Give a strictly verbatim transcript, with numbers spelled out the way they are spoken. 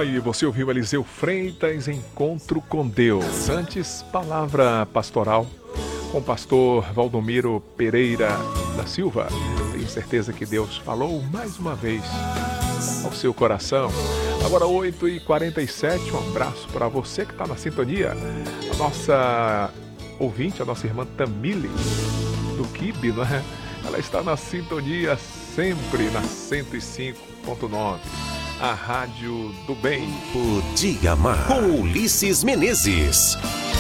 Aí você ouviu Eliseu Freitas, Encontro com Deus. Antes, palavra pastoral com o pastor Valdomiro Pereira da Silva. Tenho certeza que Deus falou mais uma vez ao seu coração. Agora oito e quarenta e sete, um abraço para você que está na sintonia. A nossa ouvinte, a nossa irmã Tamile, do Kibe, não é? Ela está na sintonia sempre na cento e cinco ponto nove. A Rádio do Bem. O Dia Mar com Ulisses Menezes.